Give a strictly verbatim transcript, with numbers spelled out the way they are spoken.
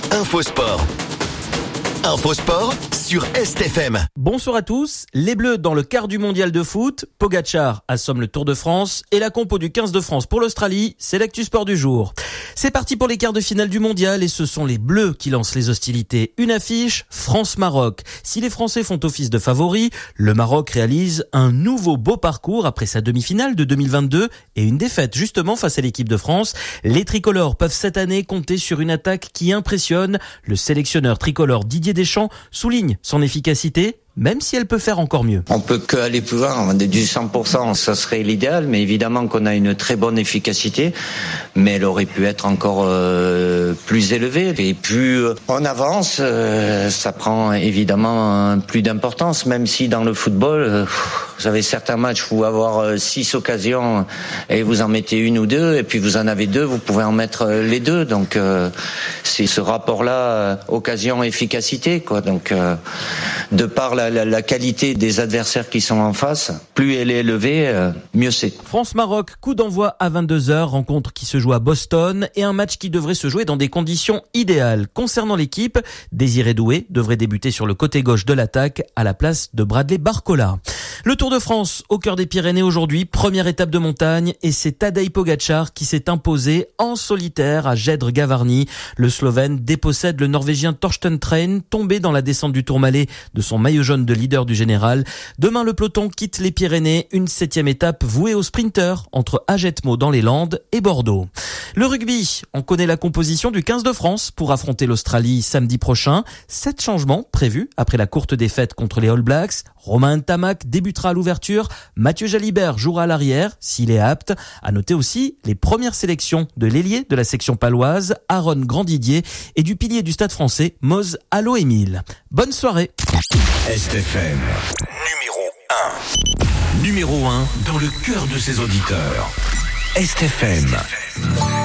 Infosport. Infosport sur S T F M. Bonsoir à tous. Les Bleus dans le quart du mondial de foot. Pogacar assomme le Tour de France et la compo du quinze de France pour l'Australie, c'est l'actu sport du jour. C'est parti pour les quarts de finale du mondial et ce sont les Bleus qui lancent les hostilités. Une affiche, France-Maroc. Si les Français font office de favoris, le Maroc réalise un nouveau beau parcours après sa demi-finale de deux mille vingt-deux et une défaite justement face à l'équipe de France. Les tricolores peuvent cette année compter sur une attaque qui impressionne. Le sélectionneur tricolore Didier Deschamps souligne son efficacité, même si elle peut faire encore mieux. On peut que aller plus loin, du cent pour cent, ça serait l'idéal, mais évidemment qu'on a une très bonne efficacité, mais elle aurait pu être encore euh, plus élevée. Et plus on avance, euh, ça prend évidemment plus d'importance, même si dans le football, euh, vous avez certains matchs où vous avez avoir six occasions et vous en mettez une ou deux, et puis vous en avez deux, vous pouvez en mettre les deux. Donc euh, c'est ce rapport-là, euh, occasion-efficacité, quoi. Donc euh, de par la La, la qualité des adversaires qui sont en face, plus elle est élevée, euh, mieux c'est. France-Maroc, coup d'envoi à vingt-deux heures, rencontre qui se joue à Boston et un match qui devrait se jouer dans des conditions idéales. Concernant l'équipe, Désiré Doué devrait débuter sur le côté gauche de l'attaque à la place de Bradley Barcola. Le Tour de France au cœur des Pyrénées aujourd'hui, première étape de montagne et c'est Tadej Pogacar qui s'est imposé en solitaire à Gèdre-Gavarnie. Le Slovène dépossède le Norvégien Torsten Train, tombé dans la descente du Tourmalet de son maillot jaune de leader du général. Demain, le peloton quitte les Pyrénées, une septième étape vouée aux sprinteurs entre Agetmo dans les Landes et Bordeaux. Le rugby, on connaît la composition du quinze de France pour affronter l'Australie samedi prochain. Sept changements prévus après la courte défaite contre les All Blacks. Romain Ntamak débutera à l'ouverture. Mathieu Jalibert jouera à l'arrière s'il est apte. À noter aussi les premières sélections de l'ailier de la section paloise, Aaron Grandidier, et du pilier du Stade français, Moz Allo-Émile. Bonne soirée. S T F M, numéro un. Numéro un dans le cœur de ses auditeurs. S T F M.